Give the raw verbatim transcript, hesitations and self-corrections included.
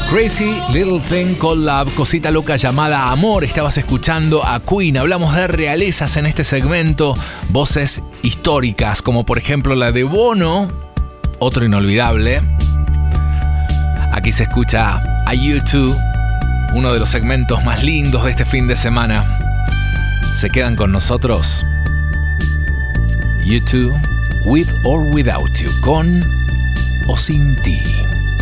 Crazy Little Thing Called Love, cosita loca llamada amor. Estabas escuchando a Queen. Hablamos de realezas en este segmento, voces históricas, como por ejemplo la de Bono, otro inolvidable. Aquí se escucha a U dos, uno de los segmentos más lindos de este fin de semana. ¿Se quedan con nosotros? U dos, With or Without You, con o sin ti.